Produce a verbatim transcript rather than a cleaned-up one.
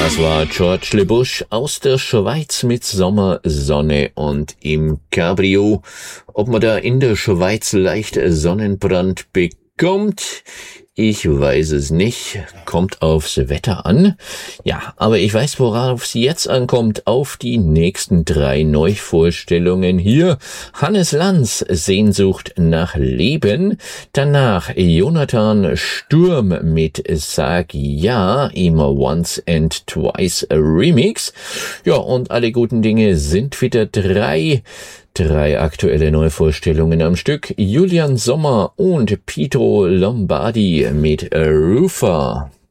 Das war George LeBusch aus der Schweiz mit Sommer, Sonne und im Cabrio. Ob man da in der Schweiz leicht Sonnenbrand bekommt, ich weiß es nicht. Kommt aufs Wetter an. Ja, aber ich weiß, worauf es jetzt ankommt. Auf die nächsten drei Neuvorstellungen hier. Hannes Lanz, Sehnsucht nach Leben. Danach Jonathan Sturm mit Sag Ja, immer Once and Twice Remix. Ja, und alle guten Dinge sind wieder drei. Drei aktuelle Neuvorstellungen am Stück. Julian Sommer und Pietro Lombardi mit Rufa.